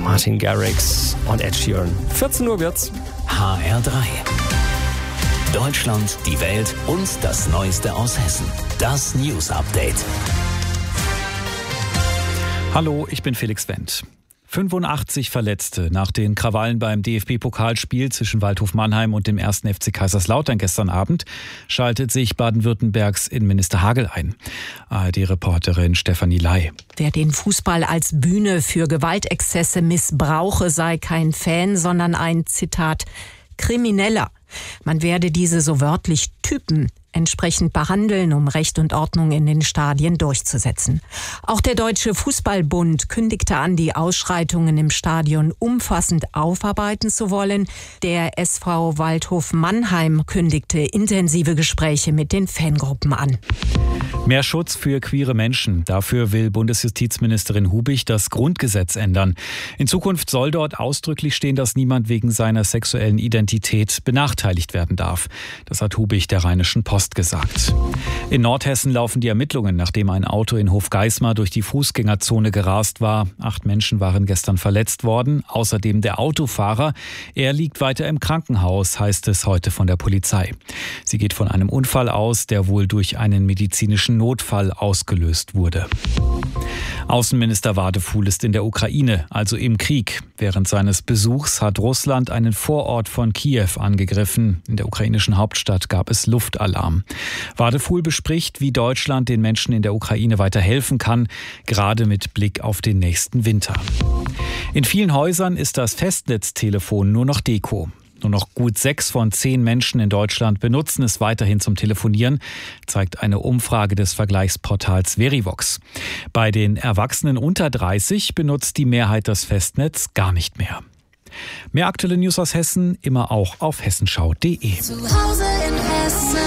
Martin Garrix und Ed Sheeran. 14 Uhr wird's. HR3. Deutschland, die Welt und das Neueste aus Hessen. Das News Update. Hallo, ich bin Felix Wendt. 85 Verletzte nach den Krawallen beim DFB-Pokalspiel zwischen Waldhof Mannheim und dem 1. FC Kaiserslautern gestern Abend schaltet sich Baden-Württembergs Innenminister Hagel ein. ARD-Reporterin Stefanie Ley. Wer den Fußball als Bühne für Gewaltexzesse missbrauche, sei kein Fan, sondern ein, Zitat, Krimineller. Man werde diese so wörtlich Typen entsprechend behandeln, um Recht und Ordnung in den Stadien durchzusetzen. Auch der Deutsche Fußballbund kündigte an, die Ausschreitungen im Stadion umfassend aufarbeiten zu wollen. Der SV Waldhof Mannheim kündigte intensive Gespräche mit den Fangruppen an. Mehr Schutz für queere Menschen. Dafür will Bundesjustizministerin Hubich das Grundgesetz ändern. In Zukunft soll dort ausdrücklich stehen, dass niemand wegen seiner sexuellen Identität benachteiligt werden darf. Das hat Hubich der Rheinischen Post gesagt. In Nordhessen laufen die Ermittlungen, nachdem ein Auto in Hofgeismar durch die Fußgängerzone gerast war. 8 Menschen waren gestern verletzt worden. Außerdem der Autofahrer. Er liegt weiter im Krankenhaus, heißt es heute von der Polizei. Sie geht von einem Unfall aus, der wohl durch einen medizinischen Notfall ausgelöst wurde. Außenminister Wadefuhl ist in der Ukraine, also im Krieg. Während seines Besuchs hat Russland einen Vorort von Kiew angegriffen. In der ukrainischen Hauptstadt gab es Luftalarm. Wadefuhl bespricht, wie Deutschland den Menschen in der Ukraine weiter helfen kann, gerade mit Blick auf den nächsten Winter. In vielen Häusern ist das Festnetztelefon nur noch Deko. Nur noch gut 6 von 10 Menschen in Deutschland benutzen es weiterhin zum Telefonieren, zeigt eine Umfrage des Vergleichsportals Verivox. Bei den Erwachsenen unter 30 benutzt die Mehrheit das Festnetz gar nicht mehr. Mehr aktuelle News aus Hessen immer auch auf hessenschau.de. Zu Hause in Hessen.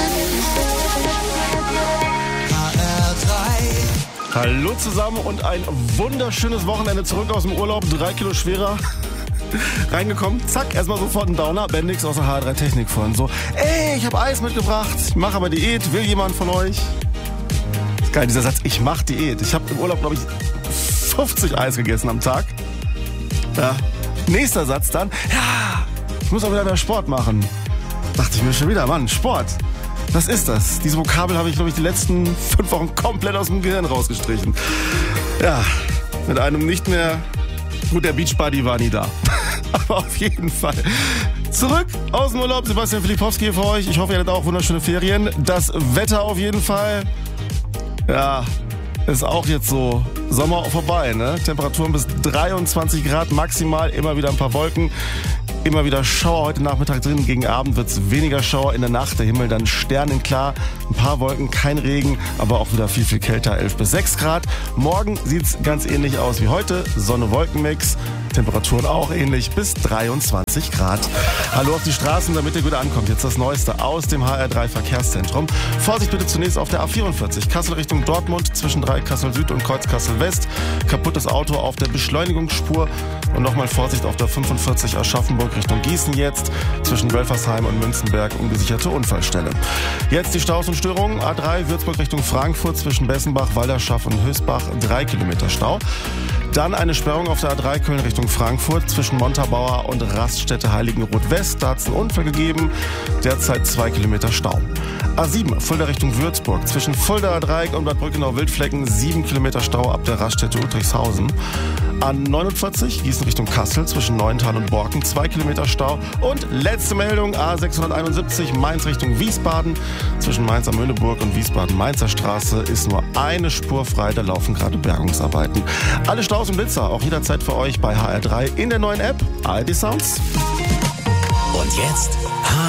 HR3. Hallo zusammen und ein wunderschönes Wochenende zurück aus dem Urlaub. 3 Kilo schwerer. Reingekommen, zack, erstmal sofort ein Downer. Bendix aus der HR3 Technik von so, ey, ich habe Eis mitgebracht, ich mache aber Diät, will jemand von euch? Ist geil, dieser Satz, ich mache Diät. Ich habe im Urlaub, glaube ich, 50 Eis gegessen am Tag. Ja. Nächster Satz dann, ja, ich muss auch wieder mehr Sport machen. Dachte ich mir schon wieder, Mann, Sport. Was ist das? Diese Vokabel habe ich, glaube ich, die letzten 5 Wochen komplett aus dem Gehirn rausgestrichen. Ja, mit einem nicht mehr... Gut, der Beachbody war nie da. Aber auf jeden Fall. Zurück aus dem Urlaub. Sebastian Filipowski für euch. Ich hoffe, ihr hattet auch wunderschöne Ferien. Das Wetter auf jeden Fall. Ja, ist auch jetzt so Sommer vorbei, ne? Temperaturen bis 23 Grad maximal. Immer wieder ein paar Wolken. Immer wieder Schauer heute Nachmittag drin. Gegen Abend wird es weniger Schauer. In der Nacht der Himmel dann sternenklar. Ein paar Wolken, kein Regen, aber auch wieder viel, viel kälter. 11 bis 6 Grad. Morgen sieht es ganz ähnlich aus wie heute. Sonne-Wolken-Mix. Temperaturen auch ähnlich bis 23 Grad. Hallo auf die Straßen, damit ihr gut ankommt. Jetzt das Neueste aus dem HR3 Verkehrszentrum. Vorsicht bitte zunächst auf der A44. Kassel Richtung Dortmund zwischen Kassel Süd und Kreuz Kassel West. Kaputtes Auto auf der Beschleunigungsspur. Und nochmal Vorsicht auf der 45 Aschaffenburg Richtung Gießen jetzt. Zwischen Wölfersheim und Münzenberg ungesicherte Unfallstelle. Jetzt die Staus und Störungen. A3 Würzburg Richtung Frankfurt zwischen Bessenbach, Walderschaff und Hösbach 3 Kilometer Stau. Dann eine Sperrung auf der A3 Köln Richtung Frankfurt zwischen Montabaur und Raststätte Heiligenroth West. Da hat es einen Unfall gegeben. Derzeit 2 Kilometer Stau. A7 Fulda Richtung Würzburg zwischen Fuldaer Dreieck und Bad Brückenau-Wildflecken 7 Kilometer Stau ab der Raststätte Utrichshausen. A49 Gießen Richtung Kassel zwischen Neuental und Borken 2 Kilometer Stau. Und letzte Meldung A671 Mainz Richtung Wiesbaden zwischen Mainz am Möhneburg und Wiesbaden-Mainzer Straße ist nur eine Spur frei, da laufen gerade Bergungsarbeiten. Alle Staus und Blitzer auch jederzeit für euch bei HR3 in der neuen App ARD Sounds. Und jetzt